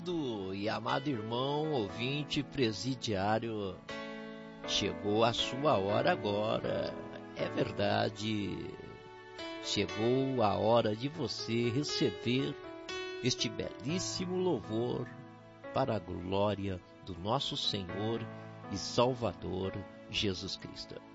E amado irmão, ouvinte presidiário, chegou a sua hora agora. É verdade, chegou a hora de você receber este belíssimo louvor para a glória do nosso Senhor e Salvador Jesus Cristo.